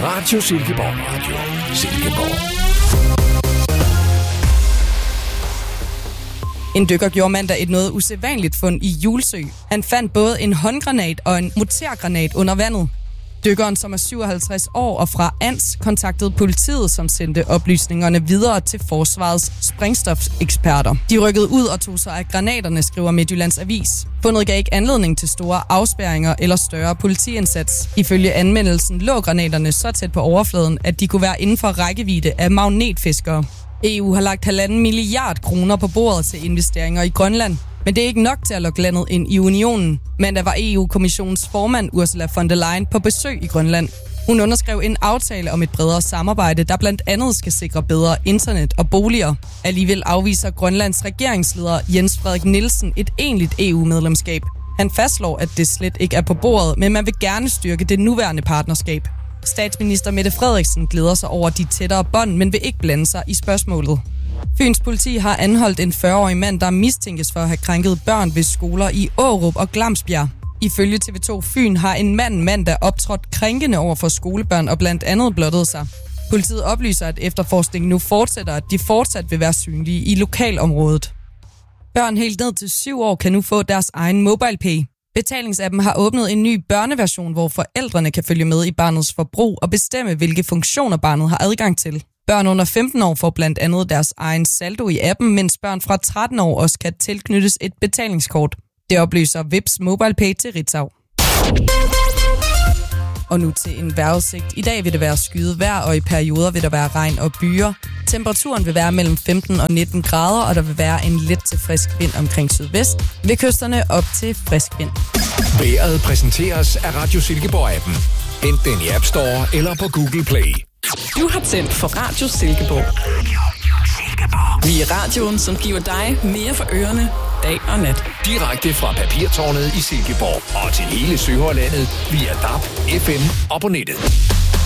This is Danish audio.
Radio Silkeborg. Radio Silkeborg. En dykker gjorde mandag et noget usædvanligt fund i Hjulsø. Han fandt både en håndgranat og en mortergranat under vandet. Dykkeren, som er 57 år og fra Ans, kontaktede politiet, som sendte oplysningerne videre til forsvarets sprængstofseksperter. De rykkede ud og tog sig af granaterne, skriver Midtjyllands Avis. Fundet gav ikke anledning til store afspærringer eller større politiindsats. Ifølge anmeldelsen lå granaterne så tæt på overfladen, at de kunne være inden for rækkevidde af magnetfiskere. EU har lagt 1,5 milliard kroner på bordet til investeringer i Grønland. Men det er ikke nok til at lukke landet ind i unionen. Mandag var EU-kommissionens formand Ursula von der Leyen på besøg i Grønland. Hun underskrev en aftale om et bredere samarbejde, der blandt andet skal sikre bedre internet og boliger. Alligevel afviser Grønlands regeringsleder Jens Frederik Nielsen et egentligt EU-medlemskab. Han fastslår, at det slet ikke er på bordet, men man vil gerne styrke det nuværende partnerskab. Statsminister Mette Frederiksen glæder sig over de tættere bånd, men vil ikke blande sig i spørgsmålet. Fyns politi har anholdt en 40-årig mand, der mistænkes for at have krænket børn ved skoler i Aarup og Glamsbjerg. Ifølge TV2 Fyn har en mand, der optrådt krænkende over for skolebørn og blandt andet blottede sig. Politiet oplyser, at efterforskningen nu fortsætter, at de fortsat vil være synlige i lokalområdet. Børn helt ned til 7 år kan nu få deres egen MobilePay. Betalingsappen har åbnet en ny børneversion, hvor forældrene kan følge med i barnets forbrug og bestemme, hvilke funktioner barnet har adgang til. Børn under 15 år får blandt andet deres egen saldo i appen, mens børn fra 13 år også kan tilknyttes et betalingskort. Det oplyser Vipps MobilePay til Ritzau. Og nu til en vejrudsigt. I dag vil det være skyet vejr, og i perioder vil der være regn og byer. Temperaturen vil være mellem 15 og 19 grader, og der vil være en let til frisk vind omkring sydvest. Ved kysterne op til frisk vind. Vejret præsenteres af Radio Silkeborg-appen. Hent den i App Store eller på Google Play. Du har tændt for Radio Silkeborg. Vi er radioen, som giver dig mere for ørerne, dag og nat. Direkte fra Papirtårnet i Silkeborg og til hele Sønderlandet via DAB, FM og på nettet.